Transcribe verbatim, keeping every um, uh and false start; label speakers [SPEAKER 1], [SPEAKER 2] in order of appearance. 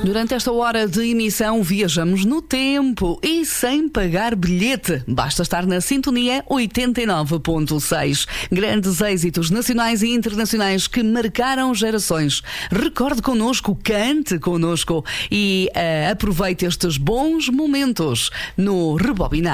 [SPEAKER 1] Durante esta hora de emissão viajamos no tempo e sem pagar bilhete. Basta estar na sintonia oitenta e nove ponto seis. Grandes êxitos nacionais e internacionais que marcaram gerações. Recorde connosco, cante connosco e uh, aproveite estes bons momentos no Rebobinar.